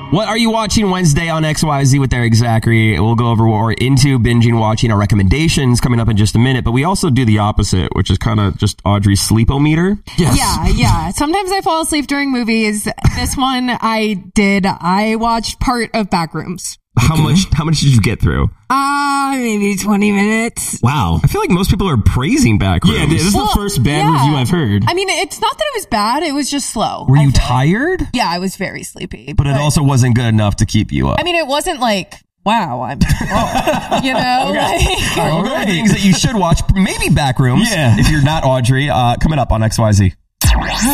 What are you watching Wednesday on XYZ with Eric Zachary? We'll go over what we're into, binging, watching, our recommendations coming up in just a minute. But we also do the opposite, which is kind of just Audrey's sleepometer. Yes. Yeah. Sometimes I fall asleep during movies. This one I did. I watched part of Backrooms. How much did you get through? Maybe 20 minutes. Wow. I feel like most people are praising Backrooms. Yeah, this is the first bad review I've heard. I mean, it's not that it was bad. It was just slow. Were you tired? Yeah, I was very sleepy. But it also wasn't good enough to keep you up. I mean, it wasn't like, wow, you know? Well, there are things that you should watch. Maybe Backrooms. Yeah. If you're not Audrey. Coming up on XYZ.